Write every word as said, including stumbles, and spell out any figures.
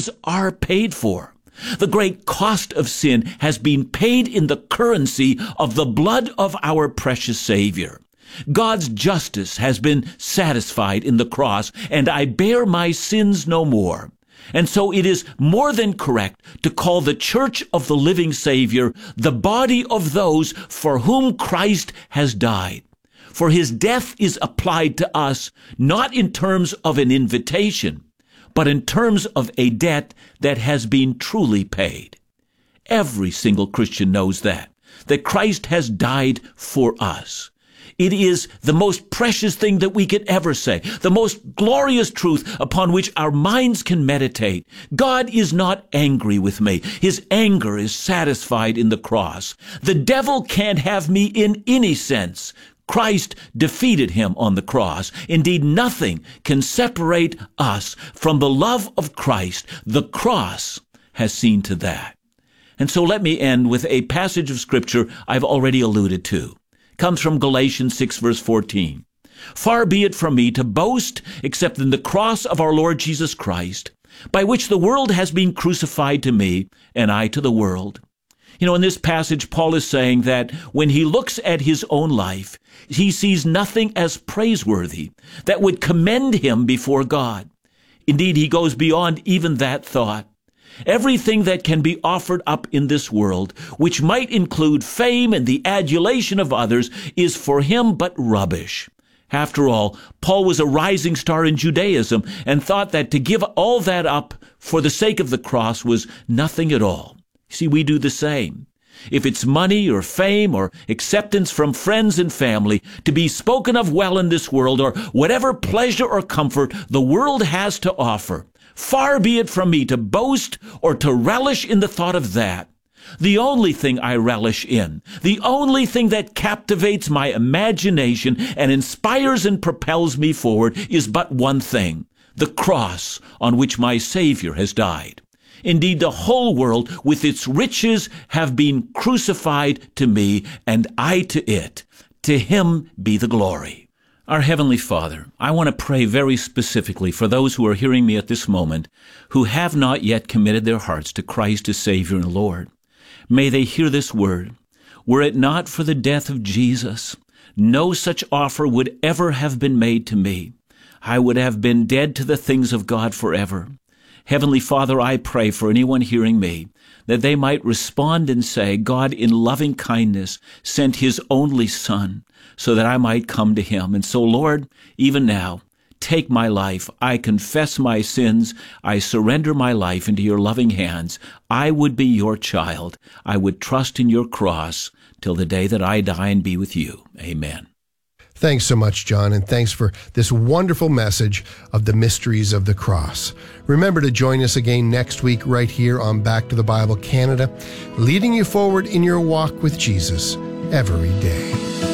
sins are paid for. The great cost of sin has been paid in the currency of the blood of our precious Savior. God's justice has been satisfied in the cross, and I bear my sins no more. And so it is more than correct to call the Church of the Living Savior the body of those for whom Christ has died. For his death is applied to us not in terms of an invitation, but in terms of a debt that has been truly paid. Every single Christian knows that, that Christ has died for us. It is the most precious thing that we could ever say, the most glorious truth upon which our minds can meditate. God is not angry with me. His anger is satisfied in the cross. The devil can't have me in any sense. Christ defeated him on the cross. Indeed, nothing can separate us from the love of Christ. The cross has seen to that. And so let me end with a passage of Scripture I've already alluded to. It comes from Galatians six, verse fourteen. Far be it from me to boast except in the cross of our Lord Jesus Christ, by which the world has been crucified to me, and I to the world. You know, in this passage, Paul is saying that when he looks at his own life, he sees nothing as praiseworthy that would commend him before God. Indeed, he goes beyond even that thought. Everything that can be offered up in this world, which might include fame and the adulation of others, is for him but rubbish. After all, Paul was a rising star in Judaism and thought that to give all that up for the sake of the cross was nothing at all. See, we do the same. If it's money or fame or acceptance from friends and family to be spoken of well in this world, or whatever pleasure or comfort the world has to offer, far be it from me to boast or to relish in the thought of that. The only thing I relish in, the only thing that captivates my imagination and inspires and propels me forward is but one thing, the cross on which my Savior has died. Indeed, the whole world with its riches have been crucified to me, and I to it. To him be the glory. Our Heavenly Father, I want to pray very specifically for those who are hearing me at this moment who have not yet committed their hearts to Christ as Savior and Lord. May they hear this word. Were it not for the death of Jesus, no such offer would ever have been made to me. I would have been dead to the things of God forever. Heavenly Father, I pray for anyone hearing me that they might respond and say, God in loving kindness sent his only Son so that I might come to him. And so, Lord, even now, take my life. I confess my sins. I surrender my life into your loving hands. I would be your child. I would trust in your cross till the day that I die and be with you. Amen. Thanks so much, John, and thanks for this wonderful message of the mysteries of the cross. Remember to join us again next week right here on Back to the Bible Canada, leading you forward in your walk with Jesus every day.